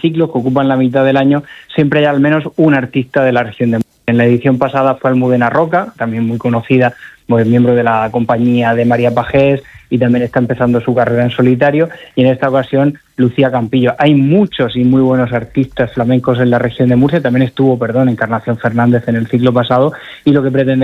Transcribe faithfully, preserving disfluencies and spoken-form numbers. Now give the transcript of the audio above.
ciclos que ocupan la mitad del año, siempre hay al menos un artista de la región de Murcia. En la edición pasada fue Almudena Roca, también muy conocida, pues, miembro de la compañía de María Pajés, y también está empezando su carrera en solitario, y en esta ocasión Lucía Campillo. Hay muchos y muy buenos artistas flamencos en la región de Murcia, también estuvo, perdón, Encarnación Fernández en el ciclo pasado, y lo que pretende